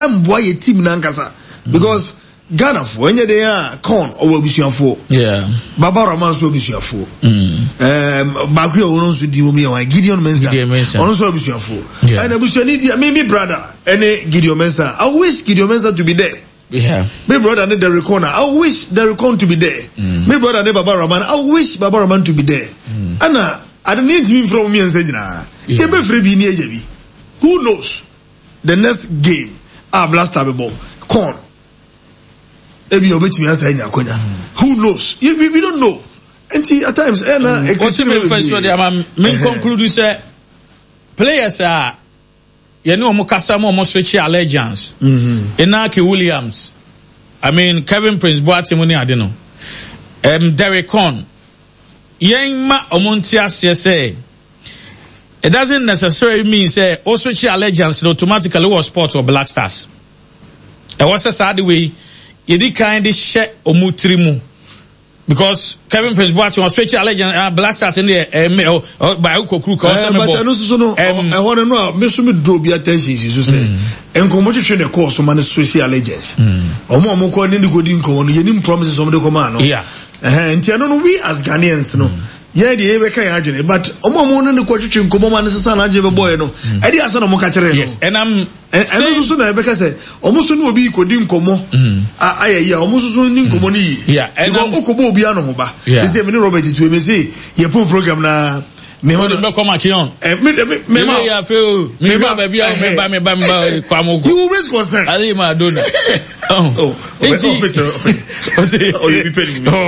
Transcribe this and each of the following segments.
boy a team nankasa because Ghana for any day corn or will be for Baba Raman so be for Baku also do me or Gideon Mensa also be for and I wish maybe brother any Gideon Mensa. I wish Gideon Mensa to be there. My brother need the corner. I wish the recon to be there. My brother need Baba Raman. I wish Baba Raman to be there. Anna, I don't need him from me and say who knows the next game blaster ball corn. Who knows? We don't know. And at times, conclude say players are Mukasa mo switch allegiance. Inaki Williams. I mean Kevin Prince Boateng I don't know. Derek Con. Yenma omontia say it doesn't necessarily mean say switch allegiance automatically was Sport or Black Stars. It was a sad way. Yedi kind of share omutrimu because Kevin Prince Boateng was switch allegiance Black Stars in there by Ukokru but I want to know me draw be attention you say and come to train the course man switch allegiance omo ko ni godin ko no yenim promises of the command no and I don't know we as Ghanaians no yeah the ebe kai adwene but omo no ne ko twetwe nkomo man sesa na adwene boy no e dey asa no mo ka kire no yes and I'm and so na ebe ka say omo so no obi kodi nkomo ayaya omo so ni nkomo ni yi and okobo obi ano ho ba say me Robert to me say ye pon program na me ho me come akion me ya feel me ba ba bia me ba kwamogo you raise concern ali ma dona oh you be paying me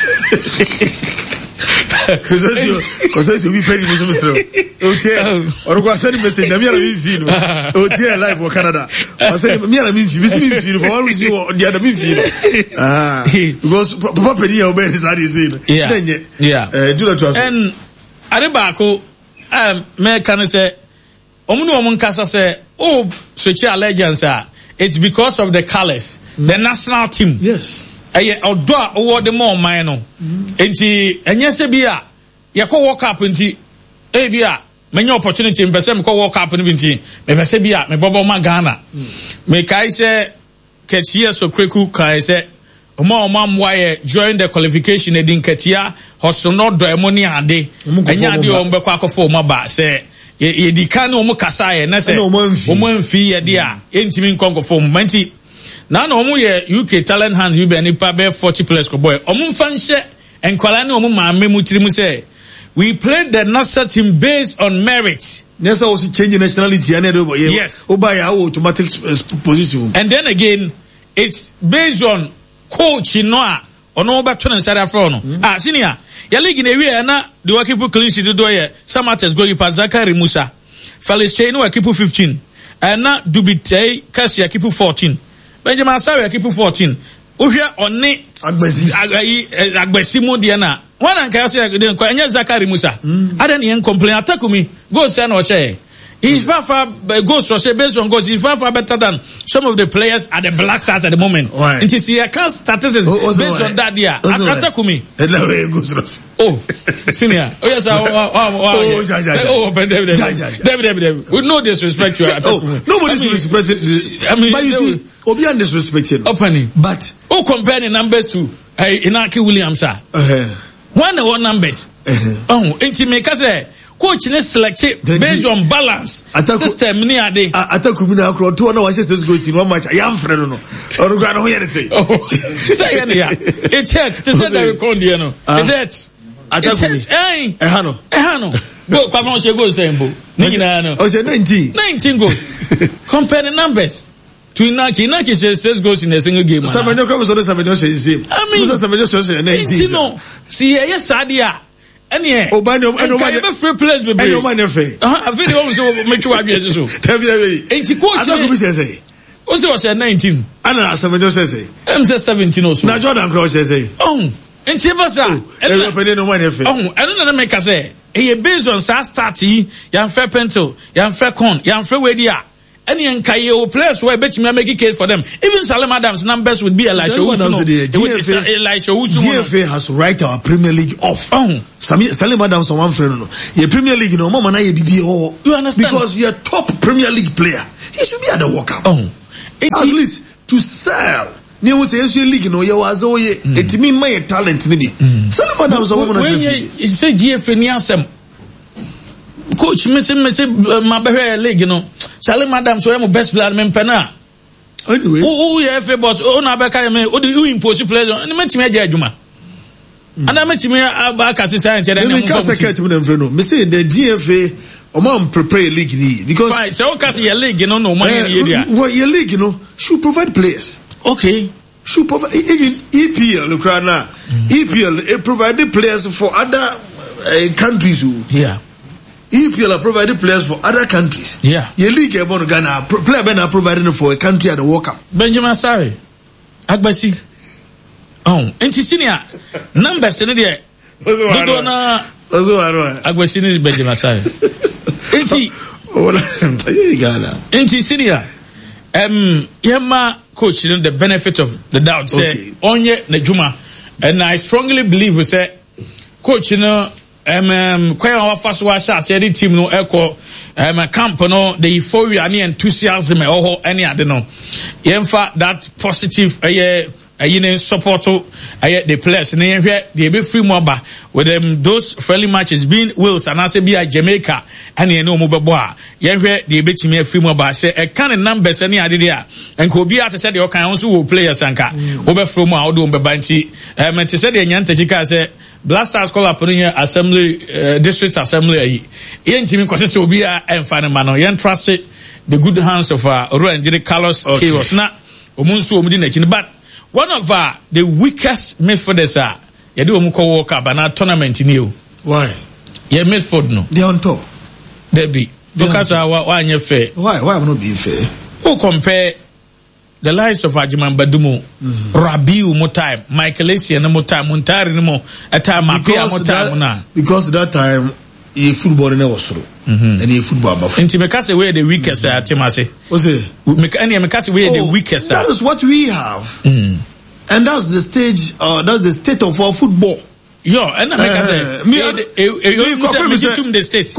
because you be paying me Mr. Okay or go send message na me ara me see no okay live for Canada I say me ara me feel for always you the other me feel because papa pedi obey is how they say do that to us and Arebako me can say omuno omun kasa say switch allegiance it's because of the colors the national team yes odo owo de mo man no enti enye se bia ye ko world cup enti bia menya opportunity mpese me ko world cup no enti me pese bia me bobo ma Ghana me kai se ketia so kweku kai se omo amwaye join the qualification edin ketia hosono do emoni ade enya ade o mbekwa akofo mo ba se ye dika na omo kasa ye na se omo amfi ye de a entimi nkonkofo mo manti na omo ye UK talent hands you be any pa be 40 players ko boy omo fanhye enkwala na omo maame mutiri mu say we played the national team based on merit. Nessa was changing nationality and yes by our automatic position and then again it's based on coach noa ono ba tona nsara from no senior ya league na wi na the work people clean sheet do ye Samate's goalkeeper Zakari Musa Felix Chey no keep 15 and na Dubitei Kasia keep 14 Benjamin Sawe keep 14 ohia oni agbesi mo dia na one and Kasia den ko enya Zakari Musa adan yen complain atakumi go say na o share he's far goes to based on goals. He's far better than some of the players at the Black Stars at the moment. And you see, I can't statistics based on that year. Atakumi. Oh, senior. Oh yes. David. With no disrespect to nobody's disrespecting. I mean, but you see, Obian disrespected. Opening. But compare the numbers to Inaki Williams. One numbers. Intimate say. Coach let's select it based on balance system ni ade Atakumi na akro to na wa say go see one match I am friend no or go no hear say say ya it church to say that record here no it Atakumi ehano go kwa no say go say mbo ni nyina no o say 19 goals compare the numbers to Inaki says goals in a single game Samuel come so Samuel say same I mean Samuel say 19 no see yes adia any Obano free players be any man free I feel always make you happy so enti coach Atakumi say o say 19 ana Samuel say em say 17 also na Jordan Cross say enti basa everybody no man free I don't know make say e based on start yan fair pencil yan fair corn yan fair wedia any enkaye o players where bet me make case for them even Salim Adams numbers would be Elisha GFA has write our Premier League off Salim Adams on one friend no your Premier League no mama na ye bibi you understand because you're top Premier League player he should be at the World Cup At least to sell. Ni wo say league no ye was o ye etimi my talent ni bi. Sell madam so woman when you say GFA ni asem. Coach me say ma behwe league no. Sell madam so am best player me pena. Anyway. Who ye FA boss o na beka me o dey impose player. Ni metimi age adwuma. And I met me about science and me say the GFA prepare league because right, so your league, you know, no money in the area. Well, your league, you know, should provide players. Okay. Should provide even EPL, look right now. EPL provide players for other countries. Yeah. EPL are providing players for other countries. Yeah. Your league about Ghana player are providing for a country at the World Cup. Benjamin Sarri, Agbasi. Oh, enti senior numbers in there. Dodo na Agbasi ni Benjamin Sarri. Enti senior yema coach the benefit of the doubt say onye na juma, and I strongly believe we say coach kwaya wafa so asha say the team no eko camp no the euphoria and enthusiasm any ade no yemfa that positive support the players and they be free mobile with them those friendly matches being Wales and also be Jamaica and you know mobile they be me free mobile say a kind of numbers any idea and could be at said your can also players anka over from our do banti and to say the nyanta chika say Blasters call up here assembly district assembly yen team kwase obi a emfa man yen trust the good hands of Roy Carlos Chaos na omunsu omudi na chin but one of the weakest midfielders you do World Cup and a tournament in you. Why? Yeah, midfield no. They're on top. They be. Because why you fair? Why am I not being fair? Who compare the lives of Ajiman Badumo, Rabiu more time, Michael Essien more time, Muntari more a time more time. Because that time football never through. And football buff. And Timekase where the weakest Timase. What's it? Mekase where the weakest. That is what we have. And that's the stage, that's the state of our football. Yo, and I the state.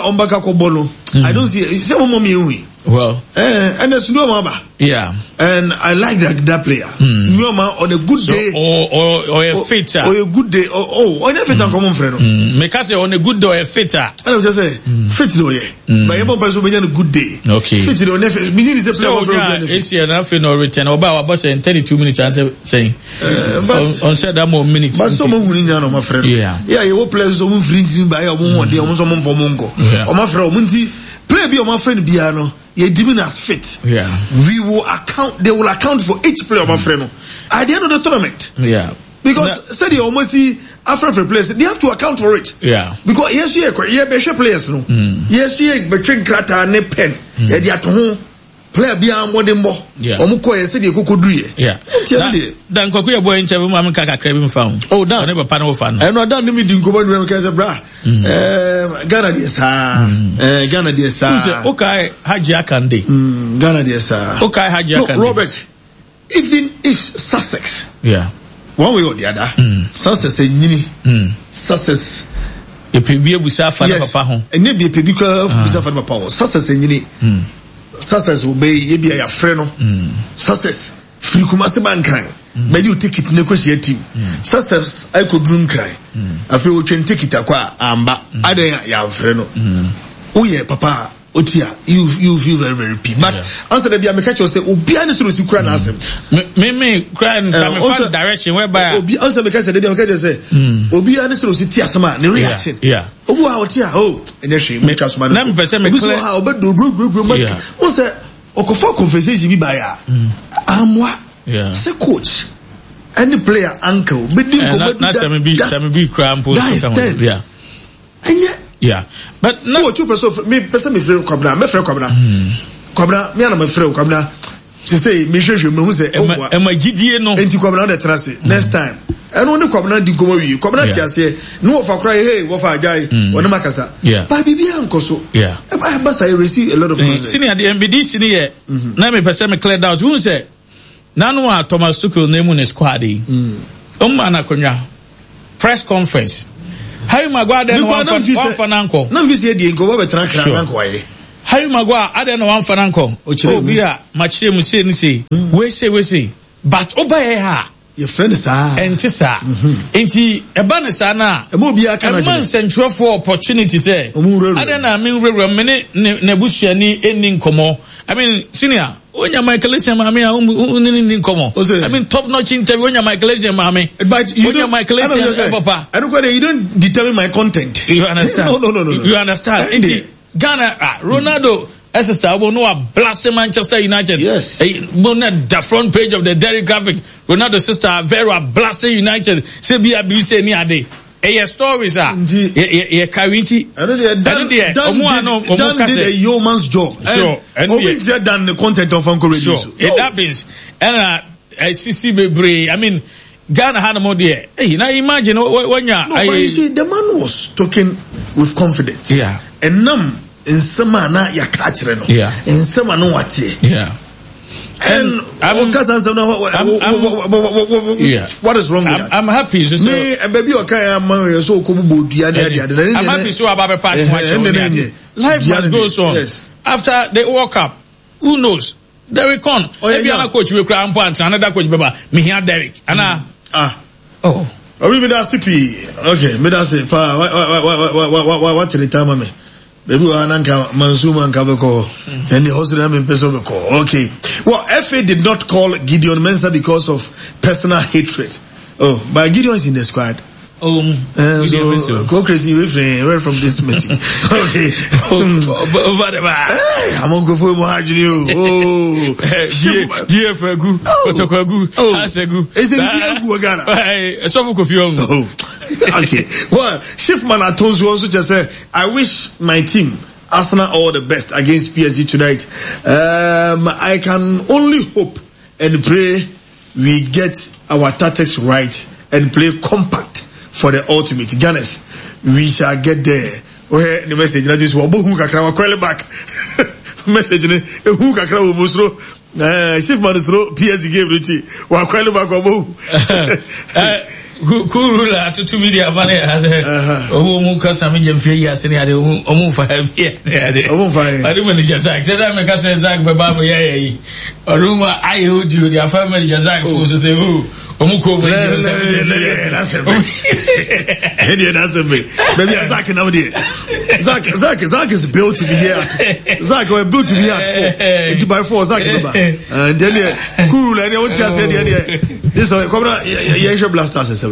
I don't see it. Well, and there's no mama. Yeah. And I like that player. Nyoma on a good day. Or a fitter. Or a good day. Or a fitter common friend. Mekase on a good day or a fitter. I was just say, fit no, yeah. But every person will be on a good day. Okay. Fit no, meaning is a player of AC and nothing or return. Or about boss in 32 minutes answer saying. But on said that more minutes. But someone who know my friend. Yeah. Yeah, you will play someone free by a woman, they almost someone for Mongo. Or my friend, play be my friend Biano. You deem as fit. Yeah. We will account. They will account for each player, my friend. At the end of the tournament. Yeah. Because said you almost see after players, they have to account for it. Yeah. Because yes, you better players no. Yes, you between Krata and pen. Yeah, they are to home. Player be a more than more. Yeah. Omuko said you could do it. Yeah. Dan Kokuya boy in Chavu Mamma Kaka Kevin found. Oh, that never panel fan. I know that me didn't go on because of bra. Ghana dear sir. Ghana dear sir. Okay, Haji Akande. Ghana dear sir. Okay, Haji Akande. Robert, even if Sussex. Yeah. One way or the other. Sussex and Yini. Sussex. A PB Busafa Papa home. And maybe a PB Busafa Papa. Sussex and Yini. Success will be a friend. Success free kumase bankai. But you take it in the question team. Success I could drink cry. I feel we can take it akwa amba. I don't ya friend. Oh yeah, papa. Otia, you feel very very peak. But answer the be catch say obi ani so si kura na asem. Me kura in come direction whereby obi answer me catch say dey catch say obi ani so si ti asema ne reaction. Yeah. Obu ha otia enye hwe me twa so ma. Na me pese me clear. Obi so ha obedo gru. O say okofa conversation bi ba ya. Amwa. Yeah. Say coach. Any player uncle bedin ko bedu. Na some be cramp post. Yeah. Enye. Yeah, but no. Two person me free Kwabena, me free Kwabena. Kwabena, me and my free Kwabena. To say me share me who say e ma gidie no. Enti Kwabena dey trust next time. And only Kwabena di gomo wi. Kwabena ti ase no of cry hey wo fa ajai wona makasa. Yeah. Ba bibi ankoso. Yeah. I receive a lot of calls. Senior the MBD senior na me person me clear doubts. Who say nanu a Thomas Tuchel name on squad yi. Na konya press conference. Harry Maguire then one for Nanko. None of this year, go over Tranka. Harry Maguire, I don't know one Franco. Obia, Machie Muse, we say, but Obaya. Your friend is Entisa. Enti, a banisana, a mobia can man central for opportunity, say. I don't know, I mean, Nebusiani ending como. I mean, senior, when you're my collection, mammy, I mean, top notch interview when you're my collection, mammy. But you don't my collection, papa. I don't know, you don't determine my content. You understand? No. You understand? Ghana, Ronaldo. SSR will know a blast Manchester United. Yes. The front page of the Daily Graphic. Ronaldo sister Vera blast United. Say be say ni ade. Stories are. Ye Karinti. Done did a yeoman's job. Sure. And done the content of Uncle Radio. Sure. It happens. And CC Bebre. I mean, Ghana had more there. Hey, now imagine when you. But you see, the man was talking with confidence. Yeah. And in summer na ya catchre no. Yeah. In summer no watie. Yeah. And what is wrong with that? I'm happy. So me baby okay so kobubo dua de. I'm happy so about part life must go on. Yes. After they walk up, who knows? Derek on. Maybe another coach will cry and another coach baba. Me here Derek. Anna. Oh. We me that CP. Okay, me that say pa what the time me. Baby, Ananka Mansuma and Kabeko, and the hospital in Pesoveko. Okay. Well, FA did not call Gideon Mensah because of personal hatred. Oh, but Gideon is in the squad. So go crazy right from this message. Okay. I'm on go for more you. Oh, GFagu, Kotokagu, Asegu. Is it Ghana? Okay. Well, Schiffman Atonzu also just said, I wish my team, Arsenal, all the best against PSG tonight. I can only hope and pray we get our tactics right and play compact for the ultimate. Gunners, we shall get there. Where the message that is Wabu Kakra back. Message who Kakra Musro. Schiffman is PSG game Richie. Wakwele back Wabu. Kurula to 2 million money has a custom in Jeffrey Senior Omufa. I didn't Jazak. Said I'm a cousin Zach Baba Yay. Or rumor I owed you, their family Jazak who say, who Omuko. That's a bit. Maybe Zach and out there. Zach is built to be here. Zach was built to be here at 4 Zach. And then Kurula, I want to say, this is a Blasters.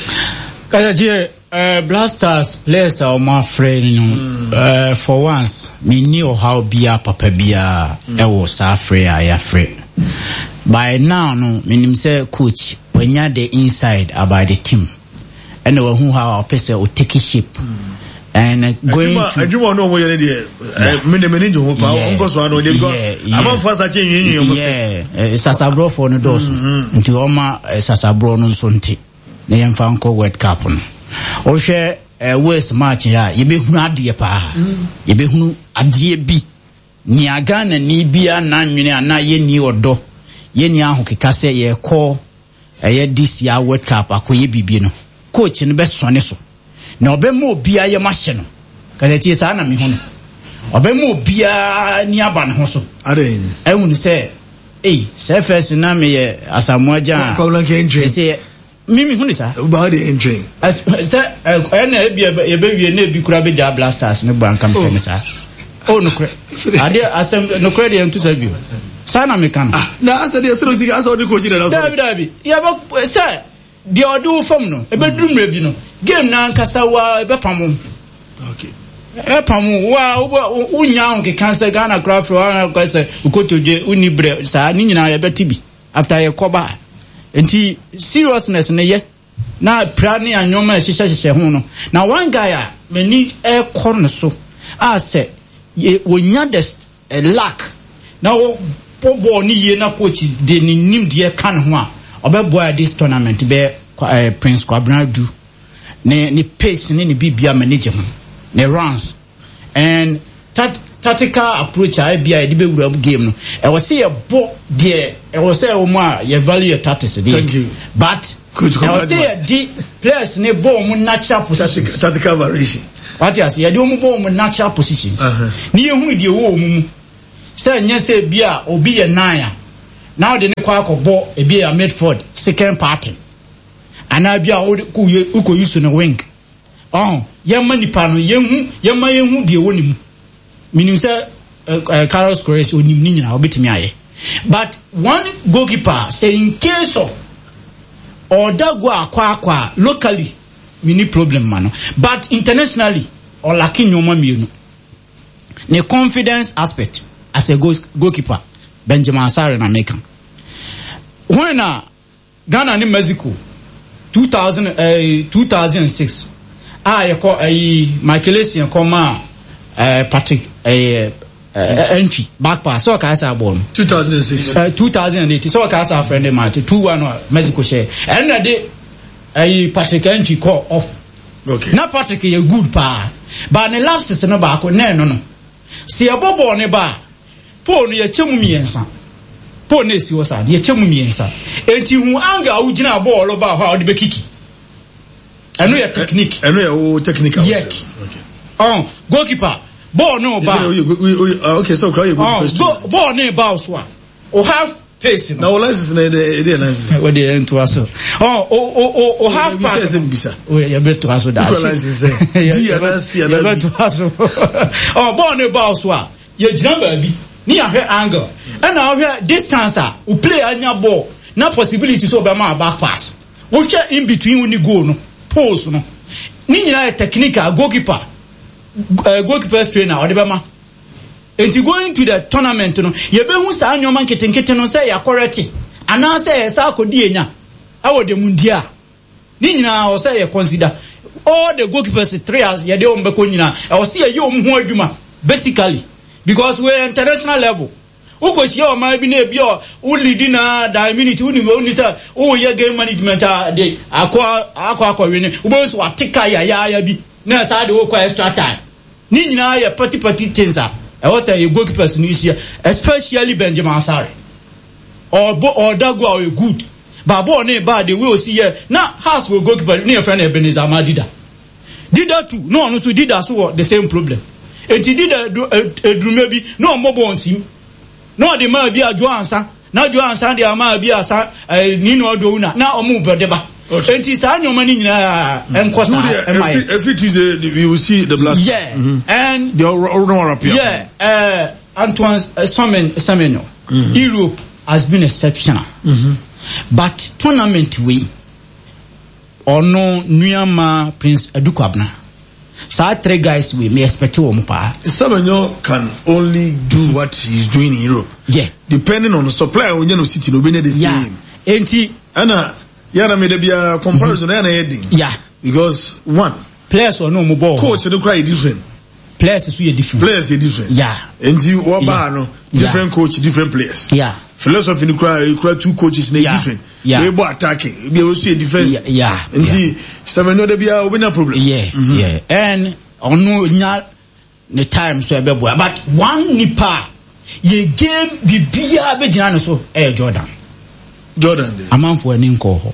Blasters players are my friend. For once, me knew how bia papa bia was afraid. I afraid. By now, no, meaning say coach when you're the inside about the team, and who how person will take a ship. And going I do want to know what you're doing. Sasabro for no dos. Into Oma Sasabro no Sunti. The Yanfanko World Cup. O share West match ya. You be Nadia pa. You be who Adia B. Niagana ni bia nan na ye ni odo. Ye ni ahokikase ye call a this year World Cup akoye bibino. Coach in the best one so. Na obemo bia ye mahye no kada tie sa na me ho no obemo bia ni aba ne ho so aden ehunu se se first na me ye asamoaja se mimi hunu sa ba de entry se na bia ye be wie na bi kura be ja Blasters ne banka me fe sa no kure ade asem no kure de ntu sa bi sa na me kan na asa de so sika asa de coach na so dabi ya ba se de odu fam no e be dumre bi no game na nkasa wa be pamo okay pamo wa unya onke cancer Ghana craft wa kwese ukotoje unibre sa ni nyina ye betibi after ye koba enti seriousness ne ye na prane anyoma hihye ho no na one guy a mani e corner so a se wonya the lack na wo bobo ni ye na coach de ni nim de kan ho a obeboa this tournament be Prince Kwabena do ne pace ne bibia manage ho ne runs and tactical approach I be the be game no e was say a bo there e was say o ma ye value tactics there. Thank you. But I was say the players ne bo mu natural position tactical variation What you say? You don't move natural positions. Ni who the wo say nye say bia obi ye naya. Now the nekwa akọbọ ebi a midfield second party. Ana bia uko use no wing. Oh, yemma nipa no yemma de wo nim. Meaning say Carlos Corres onim ni nyina obetimi aye. But one goalkeeper say in case of Odagwa akwa locally mini problem man. But internationally or lacking nyoma mienu. The confidence aspect as a goalkeeper Benjamin Asare na make. When Ghana ni Mexico 2006 you call Michael Essien come Patrick entry back pass so ka say ball 2006 2008 so ka say friendly match 2-1 Mexico share and na dey Patrick entry call off. Okay. Na Patrick you good pa but the lapses no back no si abobo ne ba po no ye chemu miensa po na esi wosa ye chemu miensa enti hu anga ugina ball ba ho de be kiki eno ye technique eno ye technical okay goalkeeper ball no ba okay so cry you go ball no ba so a o have pace no license na dey license we dey into aso o have pace we better to aso that license di anasi ball no ba so a ye gina ba bi ni ahwe angle and ahwe distance a o play anya ball na possibility so be ma back pass wo hwe in between uni goal no pose no ni nyina technical goalkeeper trainer or the bema and you going to the tournament no ye be hu sa anyoma nketenkete no say ya correct ana say sa akodi enya awo de mundia ni nyina o say ye consider all the goalkeepers 3 years ye de o mbeko nyina o say ye o mu adwuma basically because we international level uko shia o ma bi na bi o lead na da minute uni say o ye game management de akwa win ubo so atika ya bi na sa de wo kwa extra time ni nyina ye party things I was say goalkeepers ni here especially Benjamin Asare or Dagwa are good but ball no bad the way we see here now house will goalkeeper ni your friend Ebenezer Amadida Dida too no so Dida so the same problem and Dida Edrume bi no mo bon sim no the man bi ajo ansa na ajo ansa de ama bi asa ni no do una na omu bedeba. Okay. And it's annual money every Tuesday we will see the blast. Yeah. And the Antoine Semenyo. Europe has been exceptional. But tournament we or no Nuyama Prince Edukwabna. So 3 guys we may expect to Semenyo can only do what he's doing in Europe. Yeah. Depending on the supply when you know city no be the same. Anna Yana made a comparison heading. Yeah. Because one players or no more coach no quite different. Players is different. Players are different. Yeah. And you no different coach, different players. Yeah. Philosophy you cry 2 coaches different. Yeah. They both attacking. They also defense. Yeah. And see some no be a winner problem. Yeah. Yeah. And on no the time so but one nipa ye game bibia be jina so Jordan a man for an inco ho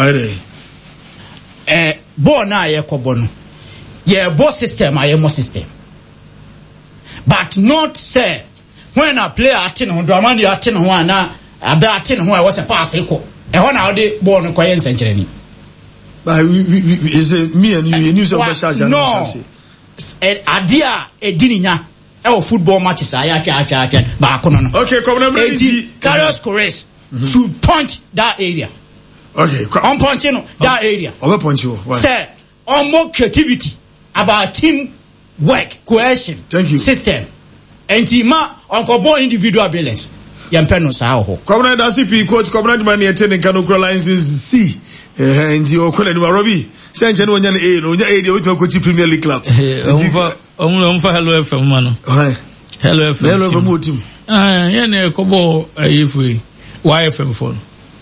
ball na ye kobono ye boss system a ye mo system but not say when a player atin ho Dramani atin ho ana abe atin ho e was a pass eko e ho na ode ball no kwaye nsenkyereni but is me and you so special no adia edininya e football matches aya twa ba kono no okay come na Carlos Corres should punch that area. Okay. On punching that area. Over punch you. Why? Sir, on more creativity about team work, cohesion. Thank you. System. And tima on kobo individual brilliance. Yampeno sa ho. Komna da CP coach komna di mani attending Kanokra license C. And you call it Robbie. Say nche no nya A no nya A dey we coach Premier League club. Omfa Hello FM mano. Hello FM. Hello FM team. Yeah na kobo ayefu. YFM phone.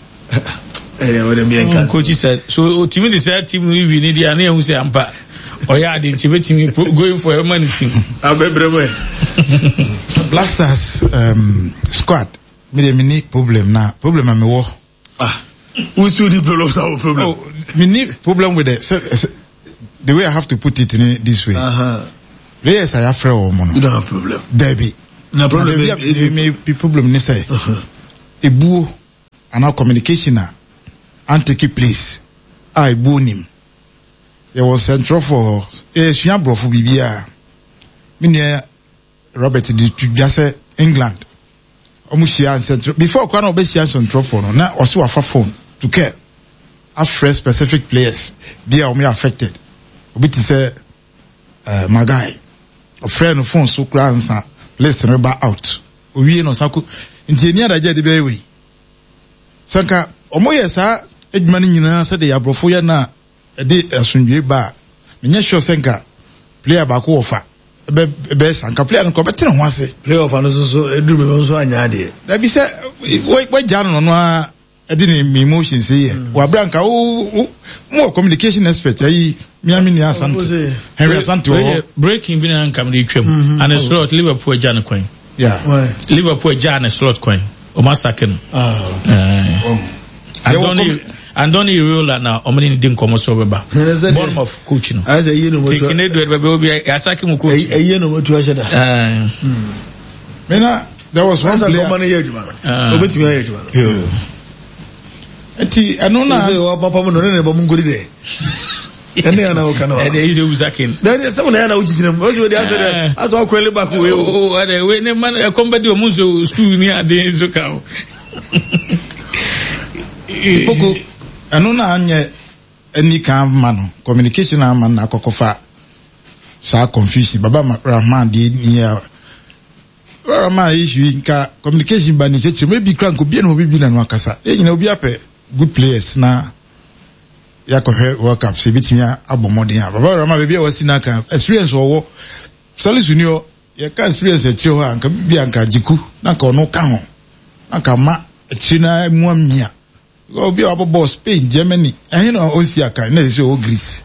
Coach said so team said team we need the ane who say ampa or yeah the team going for a money team. Blasters squad me mini problem na problem am wo we should the problem our problem. Oh, we need problem with the way I have to put it in this way. Players I have friend or mono. You don't have problem. Debbie. No problem. May be problem ni say. Ebu and our communication and take place. I bone him. There was central for Shiabro for Bibia. Minia Robert did just say England. Omushia and central before Kwano Besia central phone. Now also a phone to care. As fresh specific players, they are affected. Obit say my guy, a friend of phone so crowns list remember out. We no saku engineer that the way. Sanka omoye sa edmani nyina said they abrofo ya na de asunwe ba. Menye sure sanka player ba ko ofa. Be sanka player no ko betere ho ase. Player ofa no so edru me so anya de. Da bi say we jano no a edini me emotions here. Wa branka more communication expert ayi Miami ni Asante. Henry Asante. Breaking bin an kam dey twam. And a slot Liverpool Jan coin. Yeah. Liverpool Jan slot coin. O masaken. And don't you rule now omani din komo so beba. Born of coach no. I say you know what. Taking it we be asaki mu coach. You know what to ashada. Mena there was one player. Obetimi ayejuma. Eti anona say o papa mo no ne ba mungori de. Ene ana o kana. Ene is uzakin. There is someone na uchichinem. O we dey answer as o kwele back we. Oh, ade we ne man e comedy o munzo school ni ade so ka. Poko anona anye eni kan mano communication man na kokofa sa confusion baba Rahman di ni Rahman issue nka communication ba ni cheche maybe crank obi na obi bi na no akasa e nyina obi ape good players na ya ko World Cup se bitimia abomoden a baba Rahman be wasi na kan experience wo Salisu ni o ya ka experience e chiro ha nka bi anka jiku na ka ono ka ho na ka ma china muamia obi abobo Spain Germany ehun no onsi aka na se o Greece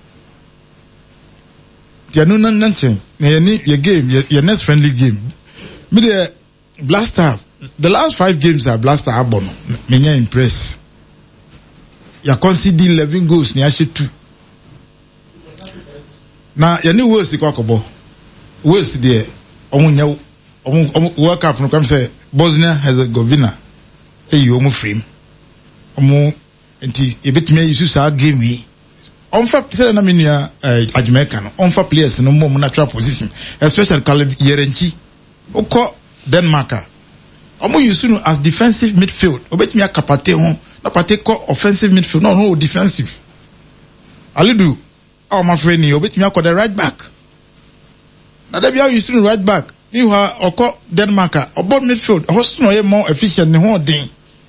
ya no nanchen na ye game your next friendly game me the Blaster the last 5 games are Blaster abono me impress ya concede 11 goals ni ashe 2 na ya ni Wales kwa kobo Wales there omunya World Cup no come say Bosnia Herzegovina omu frame omu enti ebetime yisu sa game wi onfa say na menua Ajamaica no onfa players no mo natural position especially Caleb Yerenchi oko Denmark omu yisu no as defensive midfield obetime akapate ho na pate ko offensive midfield no defensive Alidu my friend ni obetime akọ right back na da bia yisu no right back ni ha oko Denmark about midfield hosto no ye more efficient ni ho den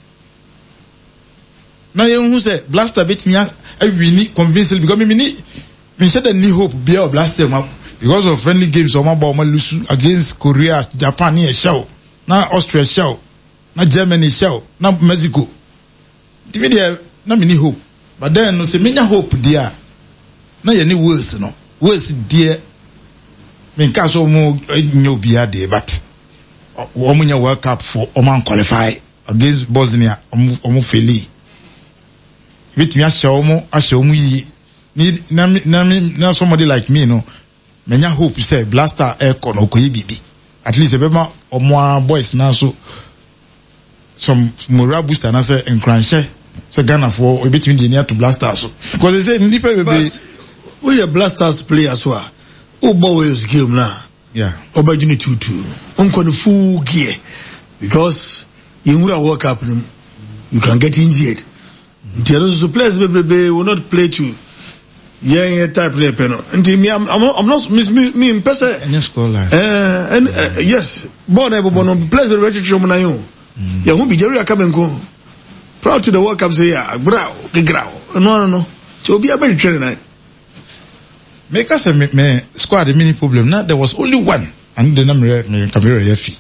na ye hu say Blaster bit me win convincingly because me said the hope be of Blaster because of friendly games or ma lose against Korea, Japan here show na Austria show na Germany show na Mexico TV there na me hope but then no say me hope there na ye ni Wales no Wales there me nka so mo nyo bia there but omunya World Cup for oman qualify against Bosnia omu faili bit me ashomu yi ni na somebody like me no menya hope say Blaster aircon okoyi bibi at least ebema omo boys na so some moral booster na say encranche so Ghana for bit me near to Blaster so because they say ni pe we are Blasters players wa o boys game na yeah obajuni tutu onko no full gear because in World Cup you can get injured. The players will not play to type play penal. And I'm not me in person. And yes, born players will register on you. Ya won't be Jerry Kamenko. Proud to the World Cup say grow. No. So be a very training. Make us a squad a mini problem. Now there was only one and the number Camera Yefi.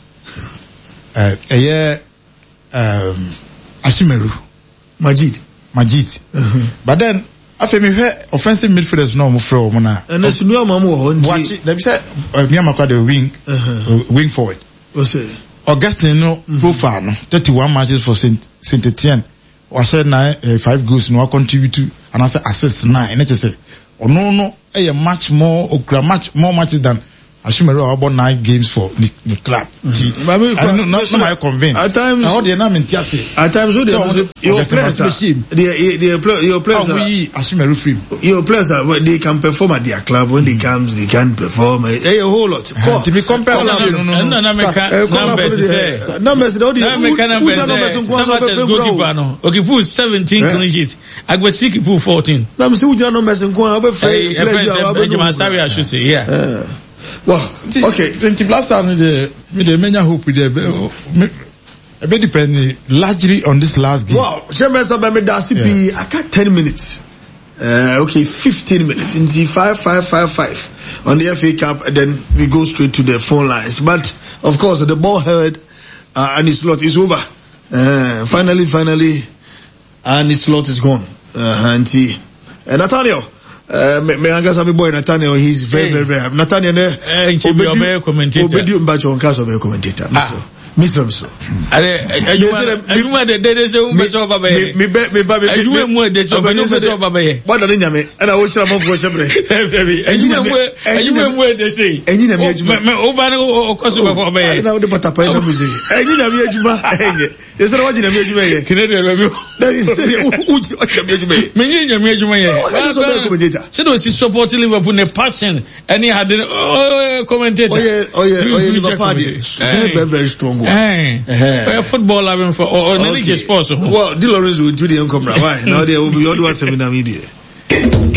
Ashimeru. Majid. But then after me offensive midfielders no more from na. And as you watch it, let me say the wing forward. Augustine no profile no 31 matches for Saint Etienne. Was said 5 goals no contribute to and I say assist 9. And I just say no much more matches than Ashimero about 9 games for the club. I'm not convinced. At times, your players, your players, they can perform at their club. When they come, they can perform a whole lot. To be compared, numbers. Okay, pull 17 clean sheets. Agwesiki pull 14. I'm still numbers and I should say, yeah. Well, okay. The Blaster the many hope with a bit depending largely on this last game. Wow, Chemesa Bamedasi I got 10 minutes. Okay, 15 minutes into 5 on the FA Cup, and then we go straight to the phone lines. But of course, the ball held, and his slot is over. Finally, and his slot is gone. And Nathaniel. Me angasa be boy Nathaniel, he's very happy. Nathaniel Obedi Mbacho onkaso be commentator. Misro. Ayuma de se umbeso baba ye. Ayuma mu de se umbeso baba ye. Wada ni nyame, ana wo chira mafo shebre. Ayuma mu de se. Enyi na me adwuma. Me oba na okoso be baba ye. Na wo de patapa na muzi. Enyi na me adwuma. Yesere waji na me adwuma ye. Kinede lo bi. That is serious. Uji waji na me adwuma ye. Me nyi na me adwuma ye. Se do si support Liverpool ne passion any had commentator. Oh yeah, Liverpool very strong. Football having for or any sports. Well, Di Lorenzo will do the income. Why? Now they will be all the seminar media.